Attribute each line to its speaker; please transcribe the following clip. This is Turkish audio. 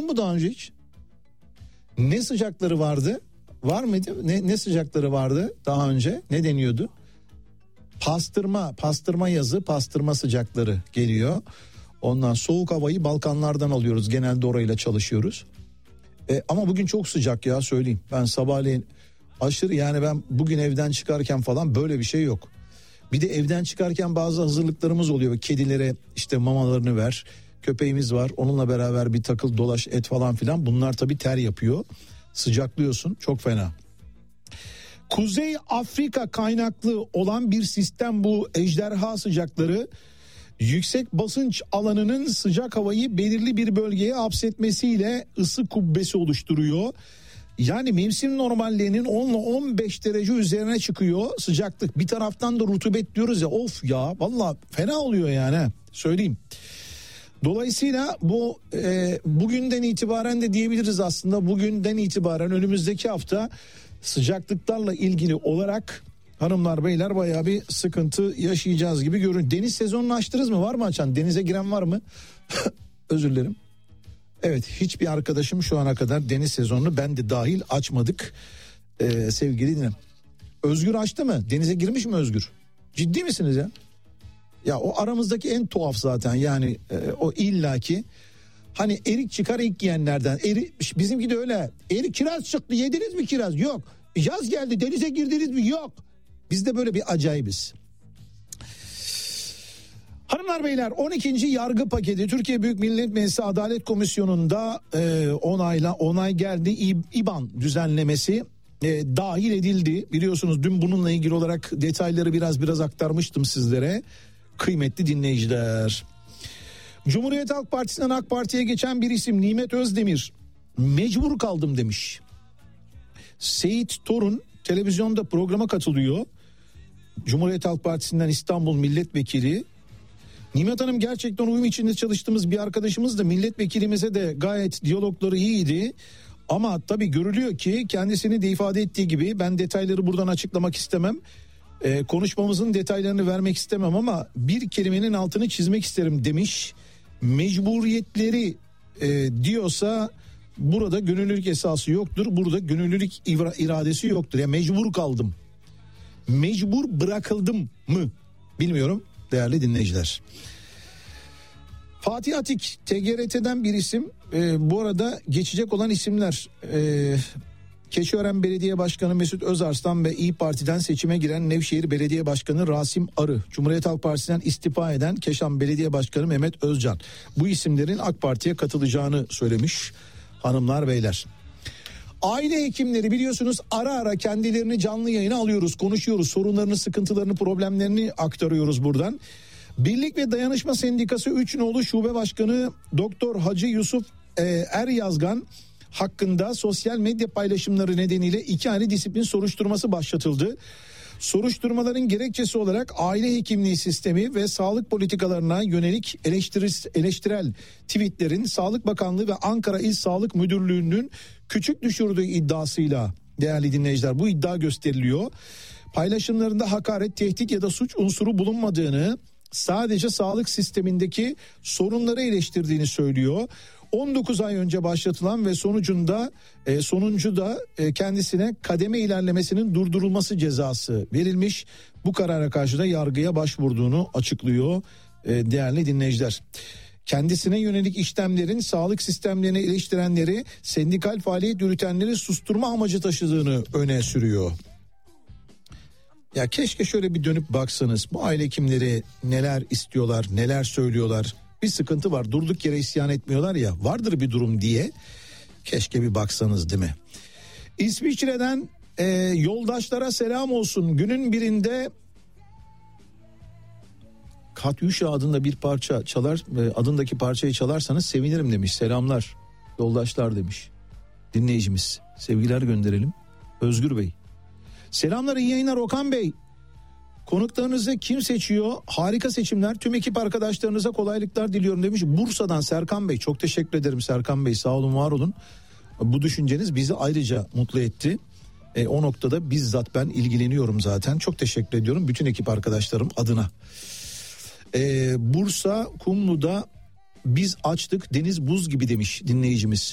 Speaker 1: Duydun mu daha önce hiç? Ne sıcakları vardı? Var mıydı? Ne sıcakları vardı daha önce? Ne deniyordu? Pastırma yazı, pastırma sıcakları geliyor. Ondan soğuk havayı Balkanlardan alıyoruz. Genelde orayla çalışıyoruz. Ama bugün çok sıcak ya, söyleyeyim. Ben sabahleyin aşırı, yani ben bugün evden çıkarken falan böyle bir şey yok. Bir de evden çıkarken bazı hazırlıklarımız oluyor. Kedilere işte mamalarını ver. Köpeğimiz var, onunla beraber bir takıl dolaş et falan filan. Bunlar tabii ter yapıyor. Sıcaklıyorsun, çok fena. Kuzey Afrika kaynaklı olan bir sistem bu ejderha sıcakları. Yüksek basınç alanının sıcak havayı belirli bir bölgeye hapsetmesiyle ısı kubbesi oluşturuyor. Yani mevsim normallerinin 10 ile 15 derece üzerine çıkıyor sıcaklık. Bir taraftan da rutubet diyoruz ya, of ya, vallahi fena oluyor yani, söyleyeyim. Dolayısıyla bu bugünden itibaren de diyebiliriz aslında, bugünden itibaren önümüzdeki hafta sıcaklıklarla ilgili olarak hanımlar beyler bayağı bir sıkıntı yaşayacağız gibi görünüyor. Deniz sezonunu açtınız mı? Var mı açan? Denize giren var mı? Özür dilerim. Evet, hiçbir arkadaşım şu ana kadar deniz sezonunu, ben de dahil, açmadık sevgili dinleyen. Özgür açtı mı? Denize girmiş mi Özgür? Ciddi misiniz ya? Ya o aramızdaki en tuhaf zaten yani, o illaki hani erik çıkar ilk yiyenlerden. Bizimki de öyle. Kiraz çıktı, yediniz mi kiraz? Yok. Yaz geldi, denize girdiniz mi? Yok. Biz de böyle bir acayibiz. Hanımlar beyler, 12. yargı paketi Türkiye Büyük Millet Meclisi Adalet Komisyonu'nda onay geldi. İBAN düzenlemesi dahil edildi. Biliyorsunuz dün bununla ilgili olarak detayları biraz aktarmıştım sizlere. Kıymetli dinleyiciler. Cumhuriyet Halk Partisi'nden AK Parti'ye geçen bir isim Nimet Özdemir mecbur kaldım demiş. Seyit Torun televizyonda programa katılıyor. Cumhuriyet Halk Partisi'nden İstanbul Milletvekili. Nimet Hanım gerçekten uyum içinde çalıştığımız bir arkadaşımız da, milletvekilimize de gayet diyalogları iyiydi. Ama tabii görülüyor ki kendisini de ifade ettiği gibi, ben detayları buradan açıklamak istemem. Konuşmamızın detaylarını vermek istemem ama bir kelimenin altını çizmek isterim demiş. Mecburiyetleri diyorsa burada gönüllülük esası yoktur. Burada gönüllülük iradesi yoktur. Yani mecbur kaldım. Mecbur bırakıldım mı? Bilmiyorum değerli dinleyiciler. Fatih Atik TGRT'den bir isim. Bu arada geçecek olan isimler. Keçiören Belediye Başkanı Mesut Özarslan ve İYİ Parti'den seçime giren Nevşehir Belediye Başkanı Rasim Arı, Cumhuriyet Halk Partisi'nden istifa eden Keşan Belediye Başkanı Mehmet Özcan, bu isimlerin AK Parti'ye katılacağını söylemiş hanımlar beyler. Aile hekimleri biliyorsunuz ara ara kendilerini canlı yayına alıyoruz, konuşuyoruz, sorunlarını, sıkıntılarını, problemlerini aktarıyoruz buradan. Birlik ve Dayanışma Sendikası 3 Nolu Şube Başkanı Doktor Hacı Yusuf Eryazgan hakkında sosyal medya paylaşımları nedeniyle 2 ayrı disiplin soruşturması başlatıldı. Soruşturmaların gerekçesi olarak aile hekimliği sistemi ve sağlık politikalarına yönelik eleştirel tweetlerin Sağlık Bakanlığı ve Ankara İl Sağlık Müdürlüğü'nün küçük düşürdüğü iddiasıyla, değerli dinleyiciler, bu iddia gösteriliyor. Paylaşımlarında hakaret, tehdit ya da suç unsuru bulunmadığını, sadece sağlık sistemindeki sorunları eleştirdiğini söylüyor. 19 ay önce başlatılan ve sonuncu da kendisine kademe ilerlemesinin durdurulması cezası verilmiş. Bu karara karşı da yargıya başvurduğunu açıklıyor değerli dinleyiciler. Kendisine yönelik işlemlerin sağlık sistemlerini eleştirenleri, sendikal faaliyet yürütenleri susturma amacı taşıdığını öne sürüyor. Ya keşke şöyle bir dönüp baksanız, bu aile hekimleri neler istiyorlar, neler söylüyorlar. Bir sıkıntı var, durduk yere isyan etmiyorlar ya, vardır bir durum diye keşke bir baksanız, değil mi? İsviçre'den yoldaşlara selam olsun. Günün birinde Katyuşa adında bir parça adındaki parçayı çalarsanız sevinirim demiş. Selamlar yoldaşlar demiş dinleyicimiz. Sevgiler gönderelim. Özgür Bey. Selamlar, iyi yayınlar Okan Bey. Konuklarınızı kim seçiyor? Harika seçimler. Tüm ekip arkadaşlarınıza kolaylıklar diliyorum demiş. Bursa'dan Serkan Bey. Çok teşekkür ederim Serkan Bey. Sağ olun, var olun. Bu düşünceniz bizi ayrıca mutlu etti. O noktada bizzat ben ilgileniyorum zaten. Çok teşekkür ediyorum bütün ekip arkadaşlarım adına. Bursa Kumlu'da biz açtık, deniz buz gibi demiş dinleyicimiz.